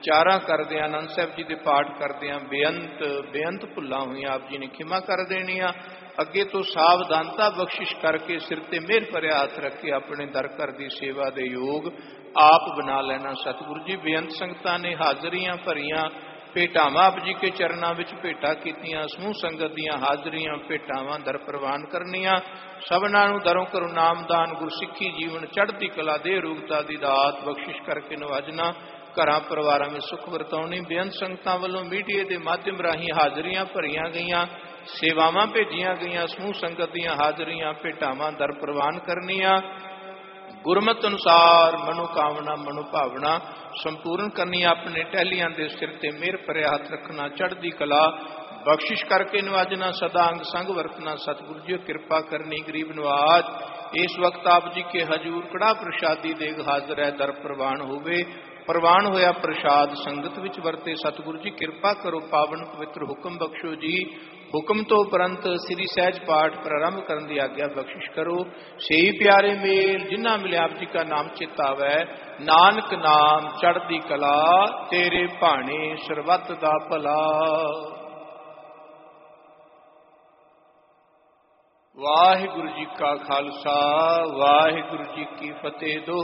ਚਾਰਾ ਕਰਦਿਆਂ ਆਨੰਦ ਸਾਹਿਬ ਜੀ ਦੇ ਪਾਠ ਕਰਦਿਆਂ ਬੇਅੰਤ ਭੁੱਲਾਂ ਹੋਈਆਂ ਆਪ ਜੀ ਨੇ ਖਿਮਾ ਕਰ ਦੇਣੀਆਂ। ਅੱਗੇ ਤੋਂ ਸਾਵਧਾਨਤਾ ਬਖਸ਼ਿਸ਼ ਕਰਕੇ ਸਿਰ ਤੇ ਮਿਹਰ ਭਰਿਆ ਹੱਥ ਰੱਖੇ ਆਪਣੇ ਦਰ ਘਰ ਦੀ ਸੇਵਾ ਦੇ ਯੋਗ ਆਪ ਬਣਾ ਲੈਣਾ। ਸਤਿਗੁਰੂ ਜੀ ਬੇਅੰਤ ਸੰਗਤਾਂ ਨੇ ਹਾਜ਼ਰੀਆਂ ਭਰੀਆਂ, ਭੇਟਾਵਾਂ ਆਪ ਜੀ ਕੇ ਚਰਨਾਂ ਵਿੱਚ ਭੇਟਾ ਕੀਤੀਆਂ। ਸਮੂਹ ਸੰਗਤ ਦੀਆਂ ਹਾਜ਼ਰੀਆਂ ਭੇਟਾਵਾਂ ਦਰ ਪ੍ਰਵਾਨ ਕਰਨੀਆਂ। ਸਭਨਾਂ ਨੂੰ ਦਰੋਂ ਕਰੋ ਨਾਮਦਾਨ, ਗੁਰਸਿੱਖੀ ਜੀਵਨ, ਚੜ੍ਹਦੀ ਕਲਾ ਦੇ ਰੂਪਤਾ ਦੀ ਦਾਤ ਬਖਸ਼ਿਸ਼ ਕਰਕੇ ਨਵਾਜਣਾ। ਘਰਾਂ ਪਰਿਵਾਰਾਂ ਵਿੱਚ ਸੁੱਖ ਵਰਤਾਉਣੀ। ਬੇਅੰਤ ਸੰਗਤਾਂ ਵੱਲੋਂ ਮੀਡੀਏ ਦੇ ਮਾਧਿਅਮ ਰਾਹੀਂ ਹਾਜ਼ਰੀਆਂ ਭਰੀਆਂ ਗਈਆਂ, ਸੇਵਾਵਾਂ ਭੇਜੀਆਂ ਗਈਆਂ। ਸਮੂਹ ਸੰਗਤ ਦੀਆਂ ਹਾਜ਼ਰੀਆਂ ਭੇਟਾਵਾਂ ਦਰ ਪ੍ਰਵਾਨ ਕਰਨੀਆਂ। ਗੁਰਮਤਿ ਅਨੁਸਾਰ ਮਨੋ ਕਾਮਨਾ ਮਨੋ ਭਾਵਨਾ ਸੰਪੂਰਨ ਕਰਨੀ। ਆਪਣੇ ਟਹਿਲੀਆਂ ਦੇ ਸਿਰ ਤੇ ਮਿਹਰ ਭਰਿਆ ਹੱਥ ਰੱਖਣਾ। ਚੜ੍ਹਦੀ ਕਲਾ ਬਖਸ਼ਿਸ਼ ਕਰਕੇ ਨਵਾਜਣਾ। ਸਦਾ ਅੰਗ ਸੰਗ ਵਰਤਣਾ। ਸਤਿਗੁਰੂ ਜੀ ਕਿਰਪਾ ਕਰਨੀ ਗਰੀਬ ਨਵਾਜ। ਇਸ ਵਕਤ ਆਪ ਜੀ ਕੇ ਹਜੂਰ ਕੜਾ ਪ੍ਰਸ਼ਾਦੀ ਦੇਗ ਹਾਜ਼ਰ ਹੈ, ਦਰ ਪ੍ਰਵਾਨ ਹੋਵੇ। ਪ੍ਰਵਾਨ ਹੋਇਆ ਪ੍ਰਸ਼ਾਦ ਸੰਗਤ ਵਿੱਚ ਵਰਤੇ। ਸਤਿਗੁਰੂ ਜੀ ਕਿਰਪਾ ਕਰੋ, ਪਾਵਨ ਪਵਿੱਤਰ ਹੁਕਮ ਬਖਸ਼ੋ ਜੀ। ਹੁਕਮ ਤੋਂ ਉਪਰੰਤ ਸ੍ਰੀ ਸਹਿਜ ਪਾਠ ਪ੍ਰਾਰੰਭ ਕਰਨ ਦੀ ਆਗਿਆ ਬਖਸ਼ਿਸ਼ ਕਰੋ। ਸਹੀ ਪਿਆਰੇ ਮੇਲ ਜਿਨ੍ਹਾਂ ਮਿਲਿਆ ਆਪ ਜੀ ਕਾ ਨਾਮ ਚਿਤਾਵੈ, ਨਾਨਕ ਨਾਮ ਚੜ੍ਹਦੀ ਕਲਾ, ਤੇਰੇ ਭਾਣੇ ਸਰਬੱਤ ਦਾ ਭਲਾ। ਵਾਹਿਗੁਰੂ ਜੀ ਕਾ ਖਾਲਸਾ, ਵਾਹਿਗੁਰੂ ਜੀ ਕੀ ਫਤਿਹ।